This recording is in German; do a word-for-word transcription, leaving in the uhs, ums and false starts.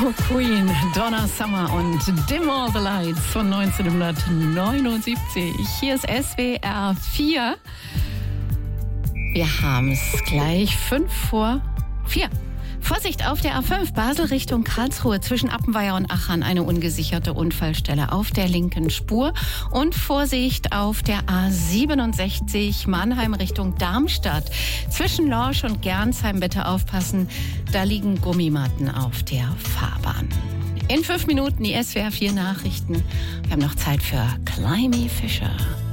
Queen, Donna Summer und Dim All the Lights von neunzehnhundertneunundsiebzig. Hier ist S W R vier. Wir haben es gleich fünf vor vier. Vorsicht auf der A fünf, Basel Richtung Karlsruhe, zwischen Appenweier und Achern eine ungesicherte Unfallstelle auf der linken Spur. Und Vorsicht auf der A siebenundsechzig, Mannheim Richtung Darmstadt, zwischen Lorsch und Gernsheim. Bitte aufpassen, da liegen Gummimatten auf der Fahrbahn. In fünf Minuten die S W R vier Nachrichten. Wir haben noch Zeit für Climby Fisher.